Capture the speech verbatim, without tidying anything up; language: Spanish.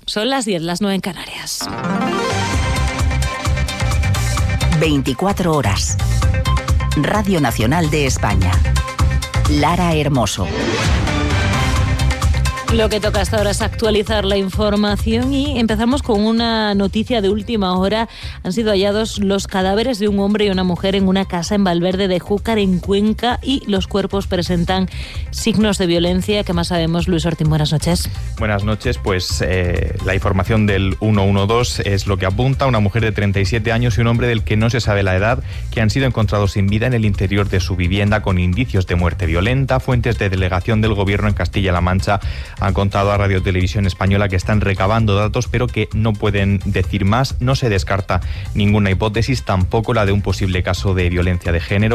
Son las diez, las nueve en Canarias. veinticuatro horas. Radio Nacional de España. Lara Hermoso. Lo que toca hasta ahora es actualizar la información y empezamos con una noticia de última hora. Han sido hallados los cadáveres de un hombre y una mujer en una casa en Valverde de Júcar, en Cuenca, y los cuerpos presentan signos de violencia. ¿Qué más sabemos, Luis Ortín? Buenas noches. Buenas noches. Pues eh, la información del ciento doce es lo que apunta. Una mujer de treinta y siete años y un hombre del que no se sabe la edad, que han sido encontrados sin vida en el interior de su vivienda con indicios de muerte violenta. Fuentes de delegación del Gobierno en Castilla-La Mancha han contado a Radio Televisión Española que están recabando datos, pero que no pueden decir más. No se descarta ninguna hipótesis, tampoco la de un posible caso de violencia de género.